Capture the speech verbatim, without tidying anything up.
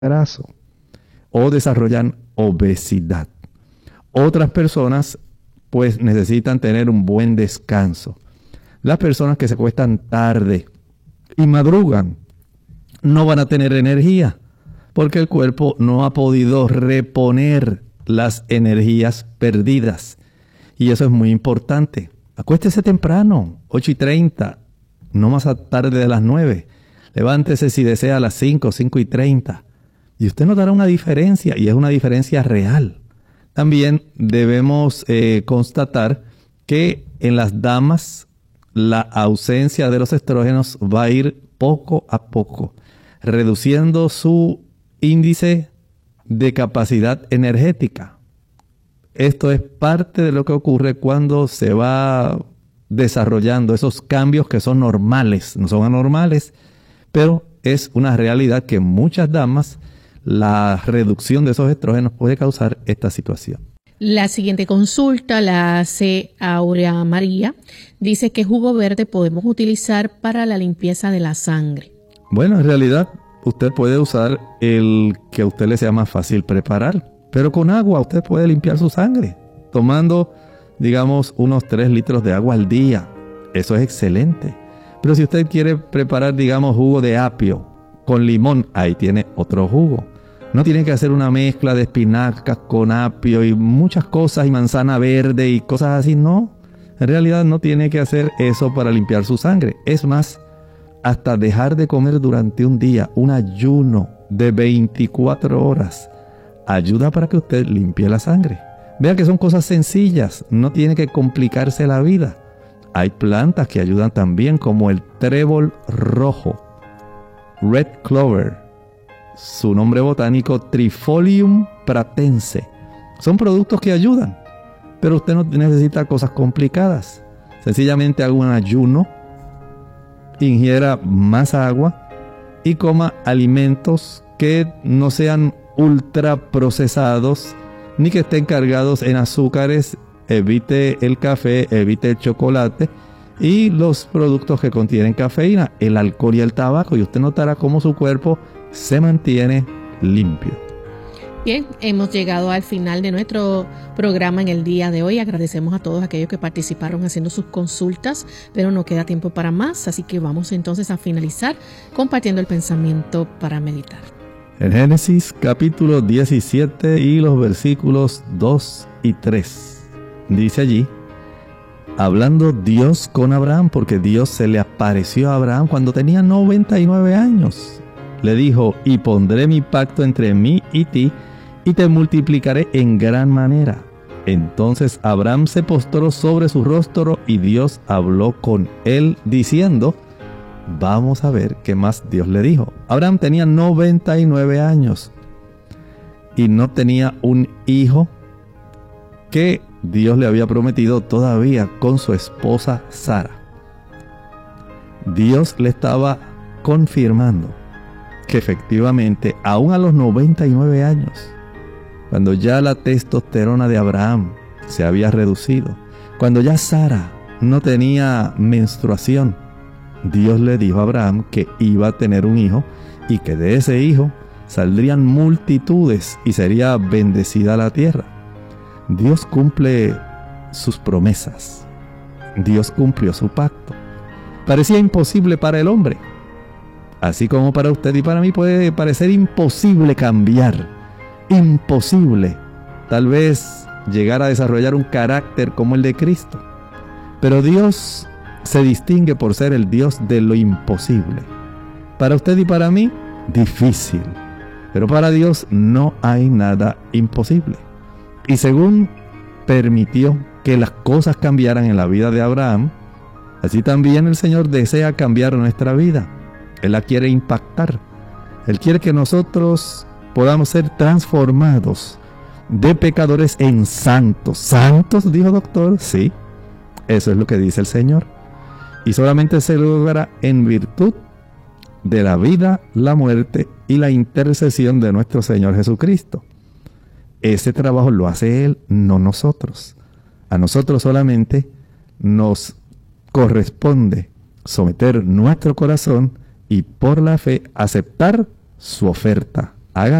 graso o desarrollan obesidad. Otras personas pues necesitan tener un buen descanso. Las personas que se acuestan tarde y madrugan no van a tener energía porque el cuerpo no ha podido reponer las energías perdidas. Y eso es muy importante. Acuéstese temprano, ocho y treinta, no más tarde de las nueve. Levántese si desea a las cinco, cinco y treinta. Y usted notará una diferencia, y es una diferencia real. También debemos eh, constatar que en las damas la ausencia de los estrógenos va a ir poco a poco, reduciendo su índice de capacidad energética. Esto es parte de lo que ocurre cuando se va desarrollando esos cambios que son normales, no son anormales, pero es una realidad que en muchas damas la reducción de esos estrógenos puede causar esta situación. La siguiente consulta la hace Aurea María. Dice que jugo verde podemos utilizar para la limpieza de la sangre. Bueno, en realidad usted puede usar el que a usted le sea más fácil preparar, pero con agua usted puede limpiar su sangre, tomando, digamos, unos tres litros de agua al día. Eso es excelente. Pero si usted quiere preparar, digamos, jugo de apio con limón, ahí tiene otro jugo. No tiene que hacer una mezcla de espinacas con apio y muchas cosas y manzana verde y cosas así. No, en realidad no tiene que hacer eso para limpiar su sangre. Es más, hasta dejar de comer durante un día, un ayuno de veinticuatro horas, ayuda para que usted limpie la sangre. Vean que son cosas sencillas, no tiene que complicarse la vida. Hay plantas que ayudan también, como el trébol rojo, red clover, su nombre botánico Trifolium pratense. Son productos que ayudan, pero usted no necesita cosas complicadas. Sencillamente haga un ayuno, ingiera más agua y coma alimentos que no sean ultra procesados ni que estén cargados en azúcares. Evite el café, evite el chocolate y los productos que contienen cafeína, el alcohol y el tabaco, y usted notará cómo su cuerpo se mantiene limpio. Bien, hemos llegado al final de nuestro programa en el día de hoy. Agradecemos a todos aquellos que participaron haciendo sus consultas, pero no queda tiempo para más, así que vamos entonces a finalizar compartiendo el pensamiento para meditar. En Génesis capítulo diecisiete y los versículos dos y tres. Dice allí, hablando Dios con Abraham, porque Dios se le apareció a Abraham cuando tenía noventa y nueve años. Le dijo, y pondré mi pacto entre mí y ti, y te multiplicaré en gran manera. Entonces Abraham se postró sobre su rostro, y Dios habló con él, diciendo, vamos a ver qué más Dios le dijo. Abraham tenía noventa y nueve años, y no tenía un hijo que Dios le había prometido todavía con su esposa Sara. Dios le estaba confirmando que efectivamente, aún a los noventa y nueve años, cuando ya la testosterona de Abraham se había reducido, cuando ya Sara no tenía menstruación, Dios le dijo a Abraham que iba a tener un hijo y que de ese hijo saldrían multitudes y sería bendecida la tierra. Dios cumple sus promesas. Dios cumplió su pacto. Parecía imposible para el hombre. Así como para usted y para mí puede parecer imposible cambiar. Imposible, tal vez, llegar a desarrollar un carácter como el de Cristo. Pero Dios se distingue por ser el Dios de lo imposible. Para usted y para mí, difícil. Pero para Dios no hay nada imposible. Y según permitió que las cosas cambiaran en la vida de Abraham, así también el Señor desea cambiar nuestra vida. Él la quiere impactar. Él quiere que nosotros podamos ser transformados de pecadores en santos. ¿Santos, dijo doctor? Sí, eso es lo que dice el Señor. Y solamente se logra en virtud de la vida, la muerte y la intercesión de nuestro Señor Jesucristo. Ese trabajo lo hace Él, no nosotros. A nosotros solamente nos corresponde someter nuestro corazón y por la fe aceptar su oferta.